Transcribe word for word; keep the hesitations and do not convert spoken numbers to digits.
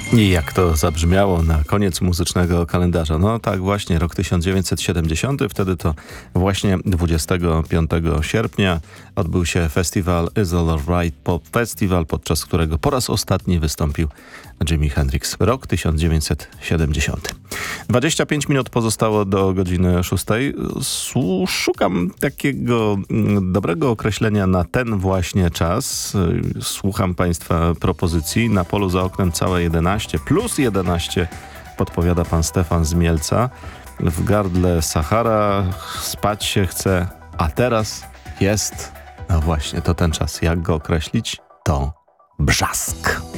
I jak to zabrzmiało na koniec muzycznego kalendarza. No tak właśnie, rok tysiąc dziewięćset siedemdziesiąty. Wtedy to właśnie dwudziestego piątego sierpnia odbył się festiwal Is All Alright Pop Festival, podczas którego po raz ostatni wystąpił Jimi Hendrix. Rok tysiąc dziewięćset siedemdziesiąty. dwadzieścia pięć minut pozostało do godziny szóstej. Szukam takiego dobrego określenia na ten właśnie czas. Słucham Państwa propozycji. Na polu za oknem całe jedenaście plus jedenaście, podpowiada pan Stefan z Mielca. W gardle Sahara, spać się chce, a teraz jest, no właśnie, to ten czas. Jak go określić? To brzask.